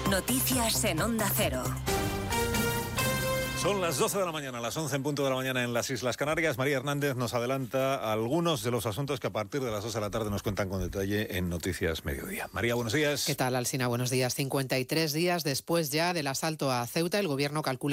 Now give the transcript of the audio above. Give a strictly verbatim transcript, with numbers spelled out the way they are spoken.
Noticias en Onda Cero. Son las doce de la mañana, las once en punto de la mañana en las Islas Canarias. María Hernández nos adelanta algunos de los asuntos que a partir de las dos de la tarde nos cuentan con detalle en Noticias Mediodía. María, buenos días. ¿Qué tal, Alsina? Buenos días. cincuenta y tres días después ya del asalto a Ceuta, el gobierno calcula